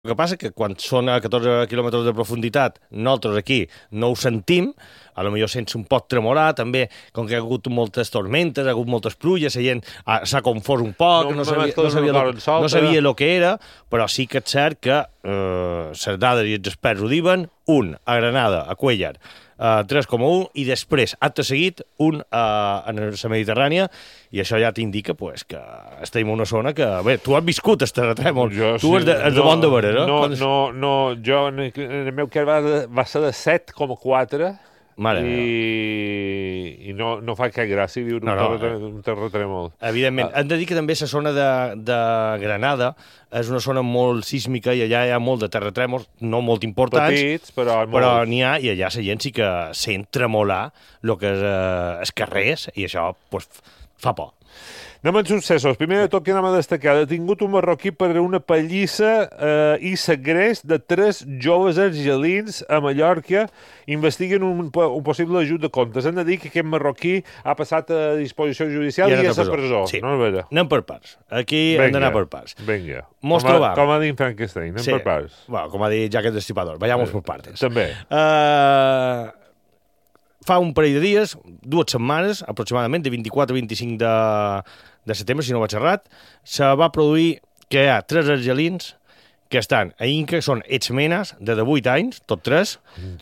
El que passa que quan són a 14 quilòmetres de profunditat, nosaltres aquí no ho sentim, a lo millor sents un pot tremolar, també, com que hi ha hagut moltes tormentes, ha hagut moltes pluges, la gent s'ha confós un poc, no sabia el que era, però sí que és cert que les dades i els experts ho diuen, un a Granada, a Cuéllar, 3,1, i després, acte seguit, un en la Mediterrània, i això ja t'indica pues, que estem en una zona que... Bé, tu has viscut el terratrèmol, tu ets de Bon de Veres, No, jo, en el meu cas va ser de 7,4, i no fa cap gràcia viure un terratrèmol. Evidentment. Hem de dir que també la zona de Granada és una zona molt sísmica i allà hi ha molt de terratrèmols, no molt importants, petits, però n'hi ha, i allà la gent sí que sent tremolar el que és els carrers, i això pues, fa por. Anem en successos. Primer de tot que anem a destacar. Detingut un marroquí per una pallissa i segrest de 3 joves argelins a Mallorca. Investiguen un possible ajut de comptes. Hem de dir que aquest marroquí ha passat a disposició judicial i és a presó. Sí. No, anem per parts. Aquí hem d'anar per parts. Vinga. Com ha dit Frankenstein, anem per parts. Bueno, com ha dit Jack el Destripador. Vayamos per partes. També. Fa un parell de dies, 2 setmanes, aproximadament, de 24 a 25 de setembre, si no vaig errat, se va produir que hi ha 3 argelins que estan a Inca, que són exmenes de 8 anys, tot 3,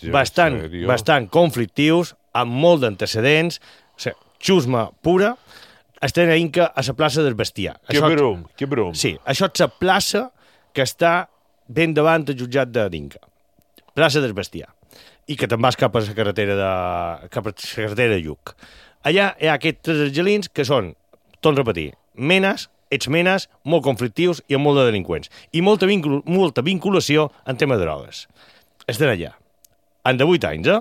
bastant conflictius, amb molt d'antecedents, o sigui, xusma pura, estan a Inca a la plaça del Bestiar. Que brum. Sí, això és la plaça que està ben davant del jutjat d'Inca. Plaça del Bestiar. I que te'n vas cap a la carretera de Lluc. Allà hi ha aquests 3 argelins que són, torno a repetir, menes, exmenes, molt conflictius i amb molt de delinqüents. I molta vinculació en tema de drogues. Estan allà. Han de 8 anys,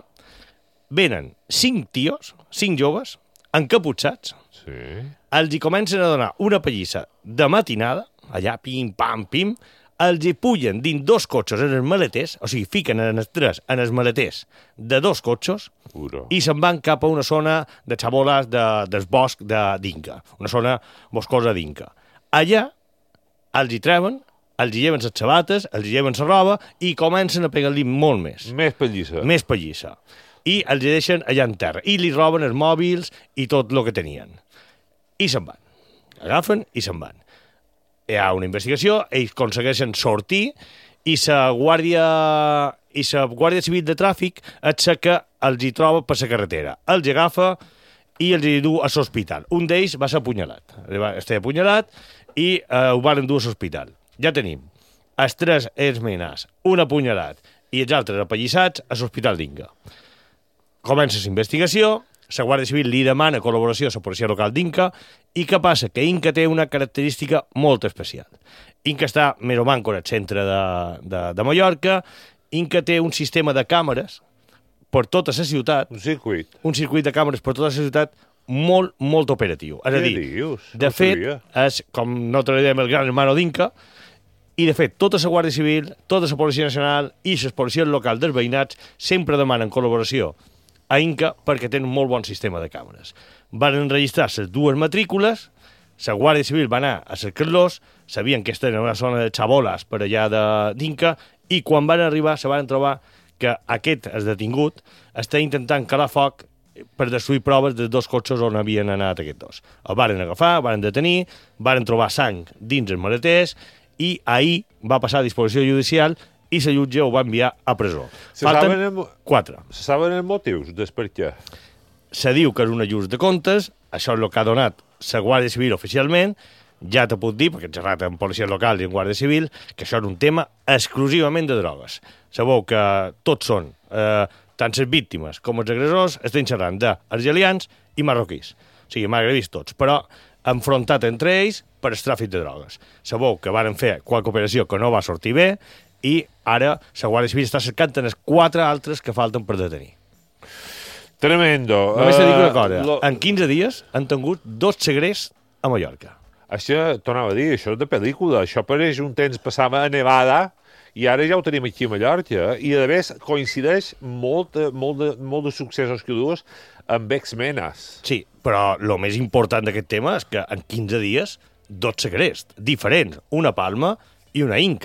venen 5 tios, 5 joves, encaputxats, els hi comencen a donar una pallissa de matinada, allà, pim, pam, pim, els hi pullen dins 2 cotxes en els maleters, o sigui, fiquen en els 3 en els maleters de 2 cotxes i se'n van cap a una zona de xaboles del bosc d'Inca, una zona boscosa d'Inca. Allà els hi treuen, els hi lleven les sabates, els hi lleven la roba i comencen a pegar-li molt més. Més pallissa. Més pallissa. I els hi deixen allà en terra. I li roben els mòbils i tot el que tenien. I se'n van. Agafen i se'n van. Hi ha una investigació, ells aconsegueixen sortir i la Guàrdia Civil de Tràfic és la que els hi troba per la carretera. Els hi agafa i els hi du a l'hospital. Un d'ells va ser apunyalat. Estava apunyalat i ho van dur a l'hospital. Ja tenim els 3 exmenes, un apunyalat i els altres apallissats a l'hospital d'Inca. Comença la investigació. La Guàrdia Civil li demana col·laboració a la policia local d'Inca i què passa? Que Inca té una característica molt especial. Inca està més o menys al centre de Mallorca. Inca té un sistema de càmeres per tota la ciutat. Un circuit. Un circuit de càmeres per tota la ciutat molt, molt operatiu. És a dir, de fet, és com nosaltres diem el gran hermano d'Inca, i de fet, tota la Guàrdia Civil, tota la Policia Nacional i les policies locals dels veïnats sempre demanen col·laboració a Inca perquè tenen un molt bon sistema de càmeres. Van enregistrar les 2 matrícules, la Guàrdia Civil va anar a cercar-los, sabien que estaven en una zona de xaboles per allà d'Inca, i quan van arribar se van trobar que aquest, el detingut, està intentant calar foc per destruir proves de 2 cotxes on havien anat aquests 2. El van agafar, van detenir, van trobar sang dins els maleters, i ahir va passar a disposició judicial i la jutge ho va enviar a presó. Falten 4. Se saben els motius del per què? Se diu que és un ajust de comptes, això és el que ha donat la Guàrdia Civil oficialment, ja te puc dir, perquè he xerrat amb policies locals i en Guàrdia Civil, que això és un tema exclusivament de drogues. Sabeu que tots són, tant les víctimes com els agressors, estem xerrant d'argelians i marroquís. O sigui, marroquís tots, però enfrontat entre ells per el tràfic de drogues. Sabeu que van fer qualque operació que no va sortir bé, i ara la Guàrdia Civil està cercant les 4 altres que falten per detenir. Tremendo. Només te dic una cosa. En 15 dies han tingut 2 segrests a Mallorca. Això, tornava a dir, això és de pel·lícula. Això pareix un temps passava a Nevada i ara ja ho tenim aquí a Mallorca. I, a més, coincideix molt de successos que dues amb exmenes. Sí, però el més important d'aquest tema és que en 15 dies 2 segrests diferents, una Palma i una Inca.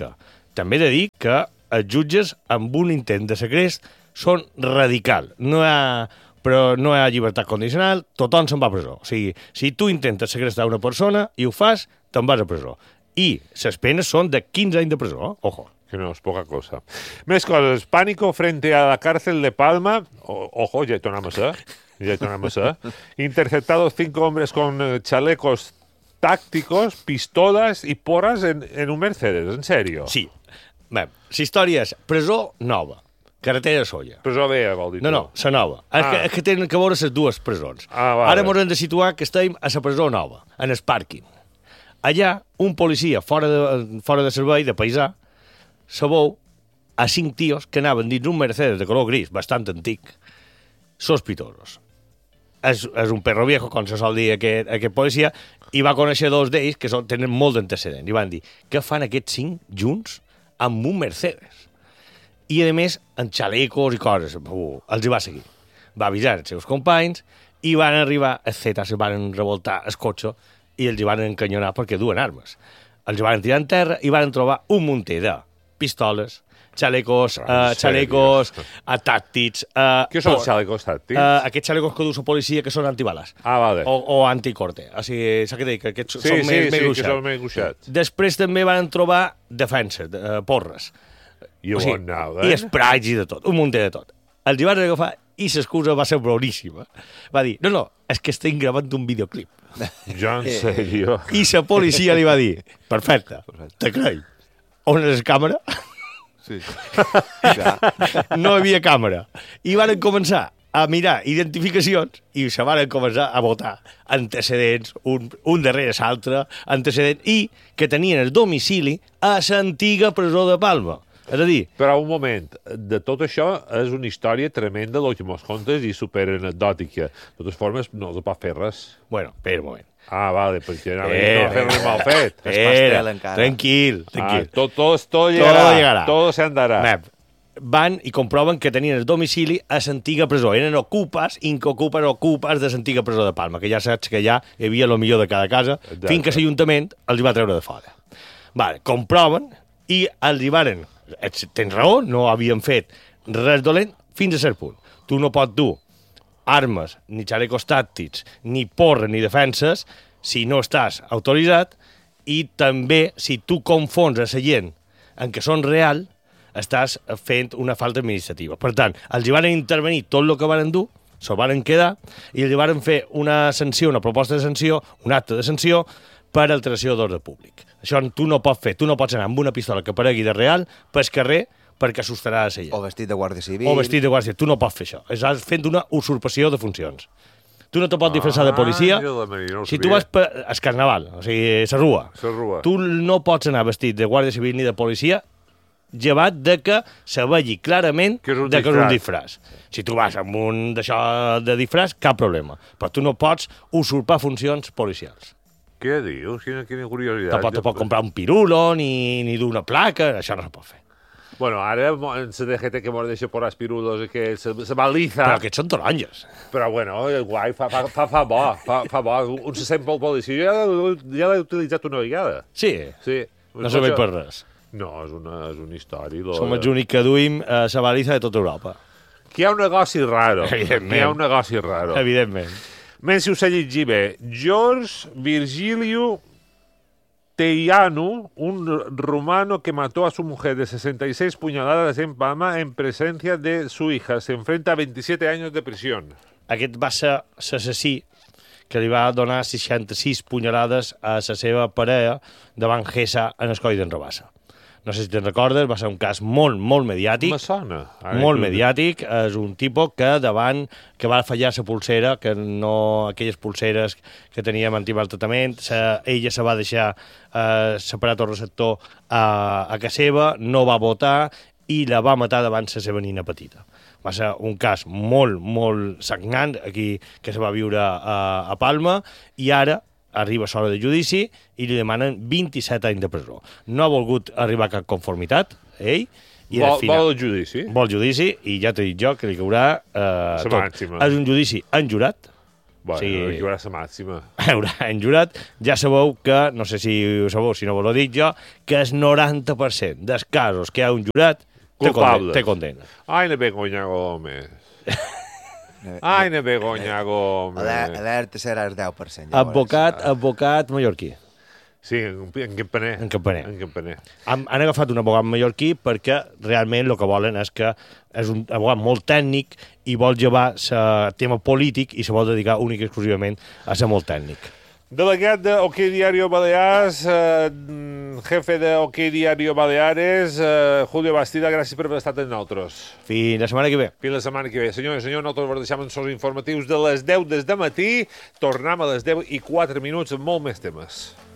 també he de dir que els jutges amb un intent de segrest són radical. Però no hi ha llibertat condicional, tothom se'n va a presó. O sigui, si tu intentes segrestar una persona i ho fas, te'n vas a presó. I les penes són de 15 anys de presó, ojo. Que no es poca cosa. Més coses. Pánico frente a la cárcel de Palma. Ojo, ya tornamos a Interceptados 5 hombres con chalecos tácticos, pistolas y porras en un Mercedes. ¿En serio? Sí. Bé, la història és presó nova, carretera Solla. Presó vella, vol dir. No, la nova. És que tenen que veure les dues presons. Vale. Ara ens hem de situar que estem a la presó nova, en el pàrquing. Allà, un policia fora de servei, de paisà, sabeu a 5 tios que anaven dins un Mercedes de color gris, bastant antic, sospitosos. És un perro viejo, com se sol dir aquest policia, i va conèixer 2 d'ells que tenen molt d'antecedents. I van dir, què fan aquests 5 junts amb un Mercedes? I, a més, en xalecos i coses. Els hi va seguir. Va avisar els seus companys i van arribar, els zetas van revoltar el cotxe i els hi van encanyonar perquè duen armes. Els hi van tirar en terra i van trobar un munter de pistoles, xalecos tàctics... Què són xalecos tàctics? Aquests xalecos que du la policia que són antibales. Vale. O anticorte. O sigui, s'ha que dir que aquests són més gruixats. Que són més gruixats. Després també van trobar defenses, porres. I on anau, I sprays i de tot, un munter de tot. Els hi van agafar i l'excusa va ser boníssima. Va dir, no, és que estem gravant un videoclip. Ja, en sèrio? I la policia li va dir, perfecte, te creig. On és la càmera? Sí. No hi havia càmera. I van començar a mirar identificacions i se van començar a votar antecedents, un darrere l'altre, antecedents, i que tenien el domicili a l'antiga presó de Palma. És a dir... Però un moment, de tot això és una història tremenda el que mos contes i superanecdòtica. De totes formes, no es pot fer res. Bueno, espera un moment. Vale, perquè no va fer res mal fet. pastel encara. Tranquil. Todo llegará. Todo se andará. Van i comproven que tenien el domicili a l'antiga presó. Eren ocupes de l'antiga presó de Palma, que ja saps que ja hi havia el millor de cada casa, fins que l'Ajuntament els va treure de fora. Vale, comproven i els hi varen... Tens raó, no havien fet res dolent fins a cert punt. Tu no pots dur armes, ni xalecos tàctics, ni porres, ni defenses, si no estàs autoritzat, i també, si tu confons a la gent en què són real, estàs fent una falta administrativa. Per tant, els hi van intervenir tot el que van dur, se'l van quedar, i els hi van fer una sanció, una proposta de sanció, un acte de sanció, per alteració d'ordre públic. Això tu no pots fer. Tu no pots anar amb una pistola que paregui de real pel carrer perquè assustarà a la gent. O vestit de guàrdia civil. O vestit de guàrdia civil. Tu no pots fer això. Estàs fent una usurpació de funcions. Tu no te pots disfressar de policia. Si tu vas per el carnaval, o sigui, la rua. Tu no pots anar vestit de guàrdia civil ni de policia llevat de que se vegi clarament que és un disfraç. Si tu vas amb un d'això de disfraç, cap problema. Però tu no pots usurpar funcions policials. Què dius? Quina curiositat. Tampoc te pot comprar un pirulo ni dur una placa, això no se pot fer. Bueno, ara en la DGT que mos deixa por els pirulos i que se baliza... Però aquests són taronges. Però bueno, guai, fa bo, un se sent pel policia. Ja l'he utilitzat una vegada. Sí? No serveix per res. No, és una història. Som els únics que duim la baliza de tota Europa. Que hi ha un negoci raro. Evidentment. Evidentment. Menys si us he llegit bé. George Virgilio Teianu, un rumano que mató a su mujer de 66 puñaladas en Palma en presencia de su hija. Se enfrenta a 27 años de prisión. Aquest va ser l'assassí que li va donar 66 punyalades a la seva parella davant Gessa en el coll d'en Rabassa. No sé si te'n recordes, va ser un cas molt mediàtic. Me sona. Molt mediàtic. És un tipus que va fallar la pulsera, que no aquelles pulseres que tenia antimaltratament, ella se va deixar separat el receptor a casa seva, no va votar i la va matar davant la seva nina petita. Va ser un cas molt sagnant aquí que se va viure a Palma i ara arriba a l'hora de judici i li demanen 27 anys de presó. No ha volgut arribar a cap conformitat, ell, i vol judici. Vol judici, i ja t'he dit jo que li caurà... la màxima. És un judici en jurat, Bueno, Sí. aquí hi haurà la màxima. En jurat, ja sabeu que, no sé si ho sabeu, si no vos ho dic jo, que el 90% dels casos que hi ha un jurat Culpables. te condena. Ai, na Begoña Gómez. Ai, na Begoña Gómez. Alerta serà el 10%. ja Advocat mallorquí. Sí, en Campaner. En Campaner. En Campaner. Han agafat un abogat mallorquí perquè realment el que volen és que és un abogat molt tècnic i vol llevar el tema polític i se vol dedicar únic i exclusivament a ser molt tècnic. Delegat de OK Diario Balears, jefe de OK Diario Baleares, Julio Bastida, gràcies per haver estat amb nosaltres. Fins la setmana que ve. Fins la setmana que ve. Senyors i senyors, nosaltres vos deixem els informatius de les 10 des de matí. Tornem a les 10 i 4 minuts amb molt més temes.